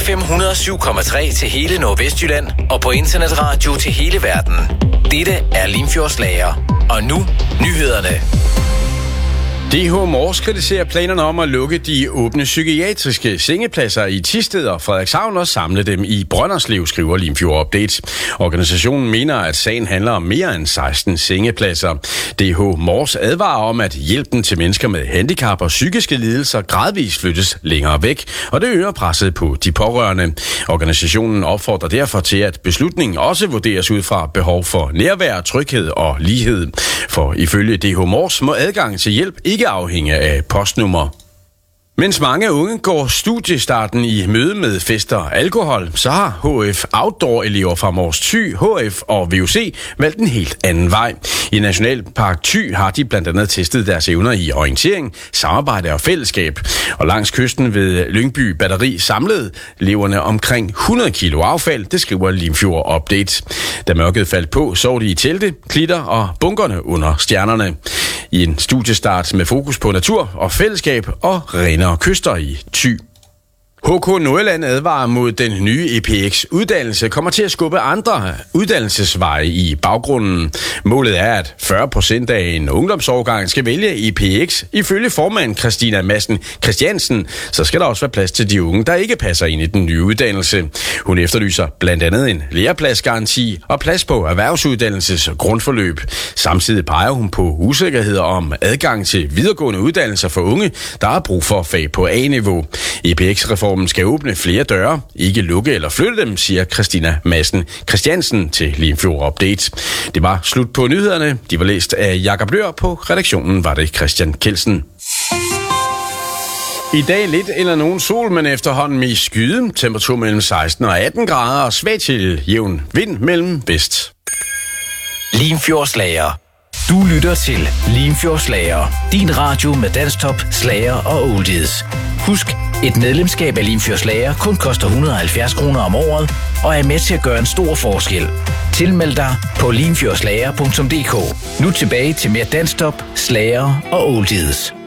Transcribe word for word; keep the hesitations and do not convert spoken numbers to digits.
F M et hundrede og syv komma tre til hele Nordvestjylland og på internetradio til hele verden. Dette er Limfjordslager. Og nu nyhederne. D H Mors kritiserer planerne om at lukke de åbne psykiatriske sengepladser i Thisted og Frederikshavn og samle dem i Brønderslev, skriver Limfjord Update. Organisationen mener, at sagen handler om mere end seksten sengepladser. D H Mors advarer om, at hjælpen til mennesker med handicap og psykiske lidelser gradvist flyttes længere væk, og det øger presset på de pårørende. Organisationen opfordrer derfor til, at beslutningen også vurderes ud fra behov for nærvær, tryghed og lighed. For ifølge D H Mors må adgang til hjælp ikke afhænge af postnummer. Mens mange unge går studiestarten i møde med fester og alkohol, så har H F Outdoor-elever fra Mors Thy, H F og V U C valgt en helt anden vej. I Nationalpark Thy har de blandt andet testet deres evner i orientering, samarbejde og fællesskab. Og langs kysten ved Lyngby Batteri samlede eleverne omkring hundrede kilo affald, det skriver Limfjord Update. Da mørket faldt på, sov de i telte, klitter og bunkerne under stjernerne. I en studiestart med fokus på natur og fællesskab og renere kyster i Thy. H K Nordjylland advarer mod den nye E P X-uddannelse kommer til at skubbe andre uddannelsesveje i baggrunden. Målet er, at fyrre procent af en ungdomsårgang skal vælge E P X. Ifølge formand Christina Madsen Christiansen, så skal der også være plads til de unge, der ikke passer ind i den nye uddannelse. Hun efterlyser blandt andet en lærepladsgaranti og plads på erhvervsuddannelses grundforløb. Samtidig peger hun på usikkerheder om adgang til videregående uddannelser for unge, der har brug for fag på A-niveau. E P X-reformen skal åbne flere døre, ikke lukke eller flytte dem, siger Christina Madsen Christiansen til Limfjord Update. Det var slut på nyhederne. De var læst af Jakob Løhr. På redaktionen var det Christian Kelsen. I dag lidt eller nogen sol, men efterhånden med skyde. Temperatur mellem seksten og atten grader og svag til jævn vind mellem vest. Limfjordslager. Du lytter til Limfjordslager. Din radio med danstop, slager og oldies. Husk, et medlemskab af Limfjordslager kun koster et hundrede og halvfjerds kroner om året og er med til at gøre en stor forskel. Tilmeld dig på limfjordslager punktum d k. Nu tilbage til mere danstop, slager og oldies.